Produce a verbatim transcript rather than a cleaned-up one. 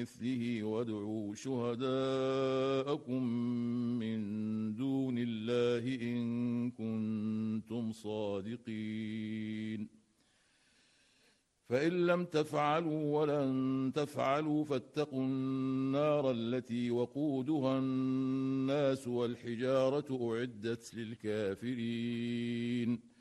مثله وادعوا شهداءكم من دون الله إن كنتم صادقين فإن لم تفعلوا ولن تفعلوا فاتقوا النار التي وقودها الناس والحجارة أعدت للكافرين